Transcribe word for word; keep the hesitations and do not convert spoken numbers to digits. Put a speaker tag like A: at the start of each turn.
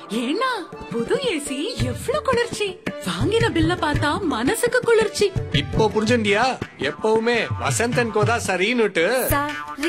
A: ஏன்னா புது ஏசி எவ்ளோ குளிர்ச்சி! வாங்கின பில்ல பார்த்தா மனசுக்கு குளிர்ச்சி.
B: இப்போ புரிஞ்சுண்டியா? எப்பவுமே வசந்தன் கோதா சரின்னுட்டு.